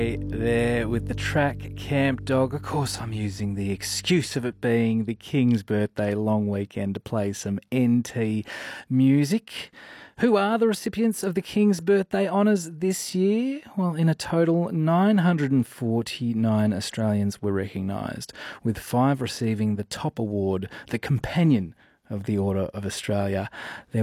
There with the track Camp Dog. Of course, I'm using the excuse of it being the King's birthday long weekend to play some NT music. Who are the recipients of the King's birthday honours this year? Well, in a total, 949 Australians were recognised, with 5 receiving the top award, the Companion of the Order of Australia. There